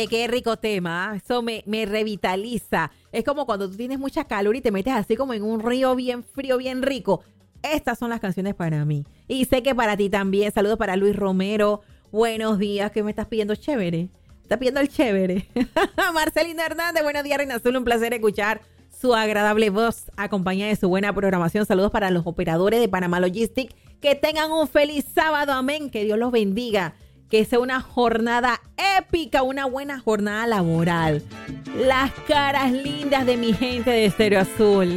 Oye, qué rico tema. Eso me revitaliza. Es como cuando tú tienes mucha calor y te metes así como en un río bien frío, bien rico. Estas son las canciones para mí. Y sé que para ti también. Saludos para Luis Romero. Buenos días. ¿Qué me estás pidiendo? Chévere. ¿Estás pidiendo el chévere? Marcelina Hernández. Buenos días, Reina Azul. Un placer escuchar su agradable voz acompañada de su buena programación. Saludos para los operadores de Panamá Logistic. Que tengan un feliz sábado. Amén. Que Dios los bendiga. Que sea una jornada épica, una buena jornada laboral. Las caras lindas de mi gente de Estéreo Azul.